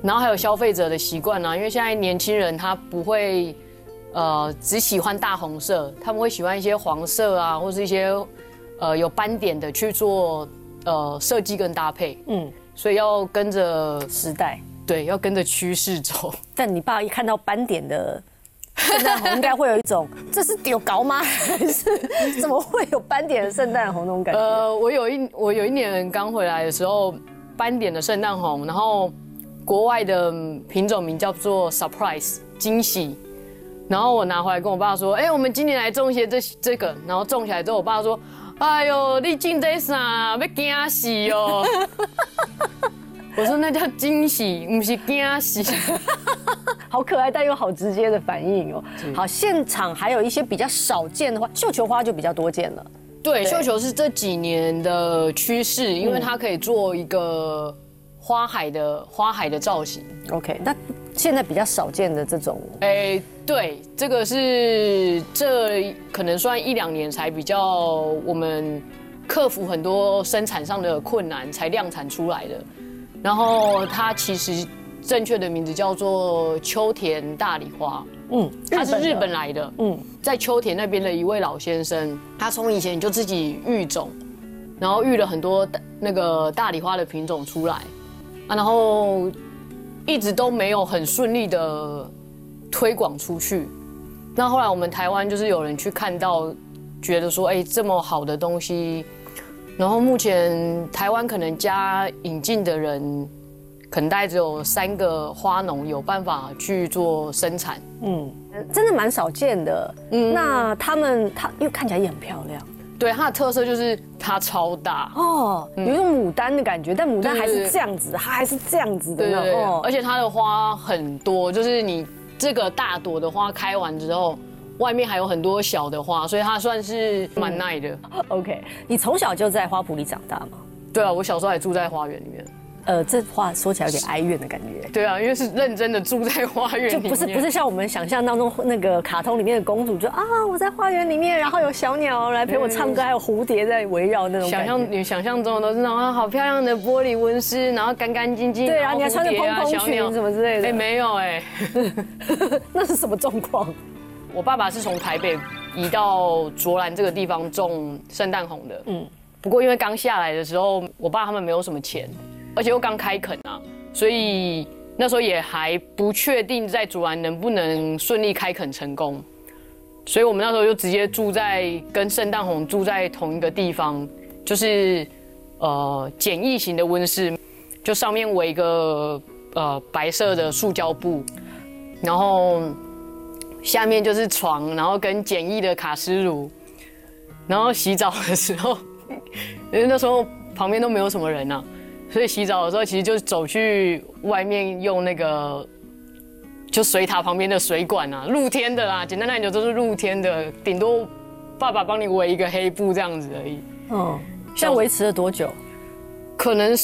然后还有消费者的习惯啊，因为现在年轻人他不会只喜欢大红色，他们会喜欢一些黄色啊，或是一些有斑点的去做设计跟搭配。所以要跟着时代， 对，要跟着趋势走。 但你爸一看到斑点的圣诞红，应该会有一种这是丢高吗？还是怎么会有斑点的圣诞红那种感觉？ 我有一年刚回来的时候，斑点的圣诞红，然后国外的品种名叫做 surprise 惊喜，然后我拿回来跟我爸说，我们今年来种一些这个，然后种起来之后，我爸说，哎呦，你种这啥？要惊死哦！我说那叫惊喜，不是惊喜。 好可爱，但又好直接的反应哦。好，现场还有一些比较少见的花，绣球花就比较多见了。 对，绣球是这几年的趋势，因为它可以做一个花海的造型。 OK， 那现在比较少见的这种， 对，这个是这可能算1-2年才比较我们克服很多生产上的困难才量产出来的。然后它其实正确的名字叫做秋田大礼花，它是日本来的，在秋田那边的一位老先生，他从以前就自己育种，然后育了很多那个大礼花的品种出来，然后一直都没有很顺利的推广出去。那后来我们台湾就是有人去看到，觉得说，这么好的东西。然后目前台湾可能引进的人，可能大概只有3个花农有办法去做生产。 真的蛮少见的。那它因为看起来也很漂亮。 对，它的特色就是它超大有一种牡丹的感觉，但牡丹还是这样子，它还是这样子的呢。 对，而且它的花很多，就是你这个大朵的花开完之后，外面还有很多小的花，所以它算是蛮耐的。 OK， 你从小就在花圃里长大吗？ 对啊，我小时候还住在花园里面。 这话说起来有点哀怨的感觉。 对啊，因为是认真的住在花园里面， 就不是像我们想象当中那个卡通里面的公主，就我在花园里面，然后有小鸟来陪我唱歌，还有蝴蝶在围绕那种感觉。 你想象中的都是那种好漂亮的玻璃温室，然后干干净净， 对，然后你还穿着蓬蓬裙什么之类的。 没有那是什么状况？ 我爸爸是从台北移到卓兰这个地方种圣诞红的。不过因为刚下来的时候，我爸他们没有什么钱。而且又刚开垦啊，所以那时候也还不确定在卓兰能不能顺利开垦成功，所以我们那时候就直接跟圣诞红住在同一个地方，就是简易型的温室，就上面围一个白色的塑胶布，然后下面就是床，然后跟简易的卡式炉，然后洗澡的时候，因为那时候旁边都没有什么人啊。所以洗澡的时候，其实就走去外面用那个，就水塔旁边的水管啊，露天的啦，简单来讲都是露天的，顶多爸爸帮你围一个黑布这样子而已。 现在维持了多久？ 可能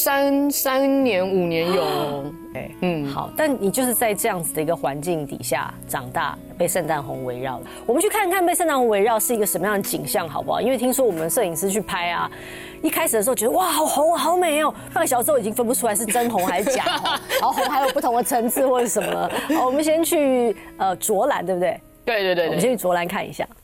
3年5年有。 好，但你就是在这样子的一个环境底下长大，被圣诞红围绕的。我们去看看被圣诞红围绕是一个什么样的景象，好不好？因为听说我们摄影师去拍啊，一开始的时候觉得哇，好红好美哦，半个小时之后已经分不出来是真红还是假红，然后红还有不同的层次或者什么了。好，我们先去卓兰，对不对？ 对。 我们先去卓兰看一下。